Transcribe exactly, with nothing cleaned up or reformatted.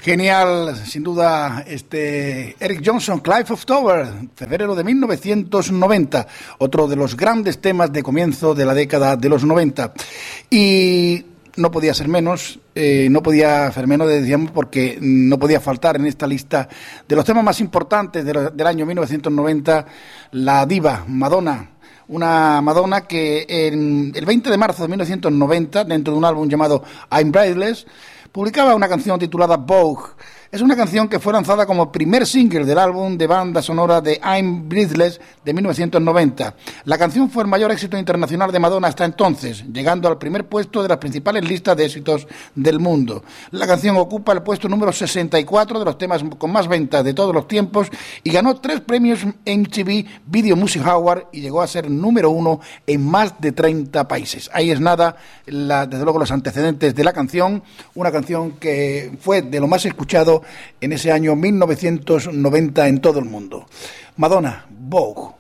Genial, sin duda, este Eric Johnson, Clive of Dover, febrero de mil novecientos noventa, otro de los grandes temas de comienzo de la década de los noventa. Y no podía ser menos, eh, no podía ser menos, decíamos, porque no podía faltar en esta lista de los temas más importantes de lo, del año mil novecientos noventa, la diva Madonna. Una Madonna que en el veinte de marzo de mil novecientos noventa, dentro de un álbum llamado I'm Breathless, publicaba una canción titulada Vogue. Es una canción que fue lanzada como primer single del álbum de banda sonora de I'm Breathless de mil novecientos noventa. La canción fue el mayor éxito internacional de Madonna hasta entonces, llegando al primer puesto de las principales listas de éxitos del mundo. La canción ocupa el puesto número sesenta y cuatro de los temas con más ventas de todos los tiempos y ganó tres premios M T V Video Music Award y llegó a ser número uno en más de treinta países. Ahí es nada, la, desde luego, los antecedentes de la canción, una canción que fue de lo más escuchado en ese año mil novecientos noventa en todo el mundo. Madonna, Vogue.